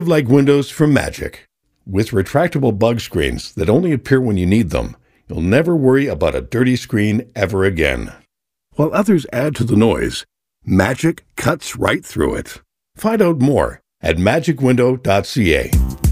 Like windows from Magic. With retractable bug screens that only appear when you need them, you'll never worry about a dirty screen ever again. While others add to the noise, Magic cuts right through it. Find out more at magicwindow.ca.